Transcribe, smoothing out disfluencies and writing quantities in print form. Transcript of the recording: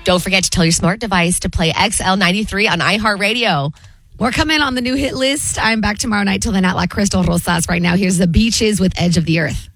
Don't forget to tell your smart device to play XL93 on iHeartRadio. We're coming on the new hit list. I'm back tomorrow night till then at La Crystal Rosas. Right now, here's The Beaches with Edge of the Earth.